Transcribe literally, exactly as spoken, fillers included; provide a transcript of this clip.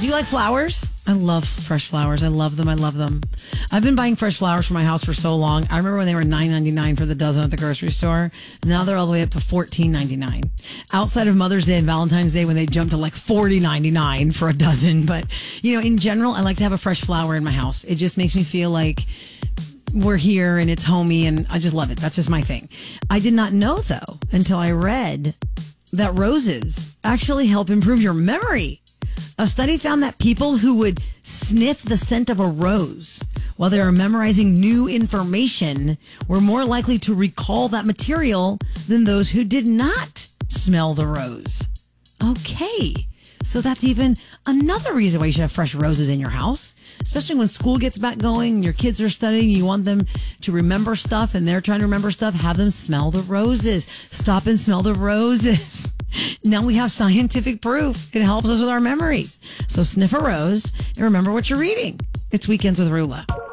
Do you like flowers? I love fresh flowers. I love them. I love them. I've been buying fresh flowers for my house for so long. I remember when they were nine ninety-nine for the dozen at the grocery store. Now they're all the way up to fourteen ninety-nine. Outside of Mother's Day and Valentine's Day when they jump to like forty ninety-nine for a dozen. But, you know, in general, I like to have a fresh flower in my house. It just makes me feel like we're here and it's homey and I just love it. That's just my thing. I did not know, though, until I read that roses actually help improve your memory. A study found that people who would sniff the scent of a rose while they were memorizing new information were more likely to recall that material than those who did not smell the rose. Okay, so that's even another reason why you should have fresh roses in your house, especially when school gets back going and your kids are studying. You want them to remember stuff and they're trying to remember stuff. Have them smell the roses. Stop and smell the roses. Now we have scientific proof. It helps us with our memories. So sniff a rose and remember what you're reading. It's Weekends with Rula.